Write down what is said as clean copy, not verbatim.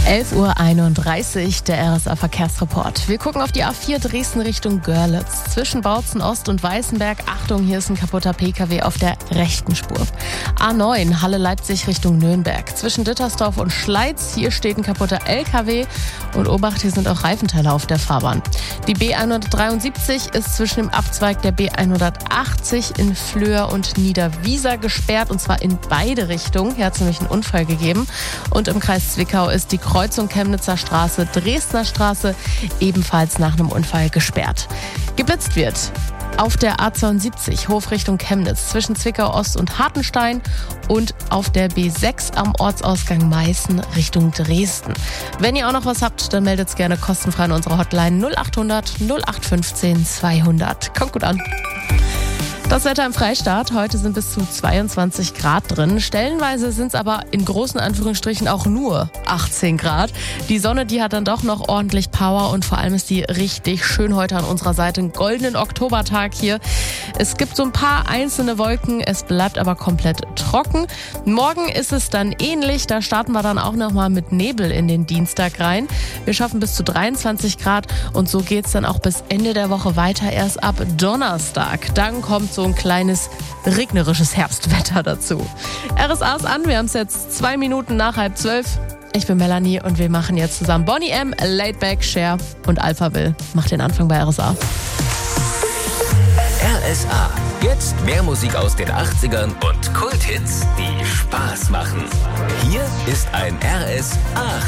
11:31 Uhr, der RSA-Verkehrsreport. Wir gucken auf die A4 Dresden Richtung Görlitz. Zwischen Bautzen Ost und Weißenberg. Achtung, hier ist ein kaputter PKW auf der rechten Spur. A9 Halle-Leipzig Richtung Nürnberg. Zwischen Dittersdorf und Schleiz. Hier steht ein kaputter LKW. Und Obacht, hier sind auch Reifenteile auf der Fahrbahn. Die B173 ist zwischen dem Abzweig der B180 in Flöhr und Niederwieser gesperrt. Und zwar in beide Richtungen. Hier hat es nämlich einen Unfall gegeben. Und im Kreis Zwickau ist die Kreuzung Chemnitzer Straße, Dresdner Straße ebenfalls nach einem Unfall gesperrt. Geblitzt wird auf der A72 Hof Richtung Chemnitz zwischen Zwickau Ost und Hartenstein und auf der B6 am Ortsausgang Meißen Richtung Dresden. Wenn ihr auch noch was habt, dann meldet es gerne kostenfrei in unserer Hotline 0800 0815 200. Kommt gut an. Das Wetter im Freistaat. Heute sind bis zu 22 Grad drin. Stellenweise sind es aber in großen Anführungsstrichen auch nur 18 Grad. Die Sonne, die hat dann doch noch ordentlich Power und vor allem ist die richtig schön heute an unserer Seite. Einen goldenen Oktobertag hier. Es gibt so ein paar einzelne Wolken, es bleibt aber komplett trocken. Morgen ist es dann ähnlich. Da starten wir dann auch nochmal mit Nebel in den Dienstag rein. Wir schaffen bis zu 23 Grad und so geht's dann auch bis Ende der Woche weiter. Erst ab Donnerstag. Dann kommt so ein kleines regnerisches Herbstwetter dazu. RSA ist an, wir haben es jetzt 2 Minuten nach 11:30. Ich bin Melanie und wir machen jetzt zusammen Boney M, Laidback, Cher und Alphaville. Macht den Anfang bei RSA. RSA. Jetzt mehr Musik aus den 80ern und Kulthits, die Spaß machen. Hier ist ein RSA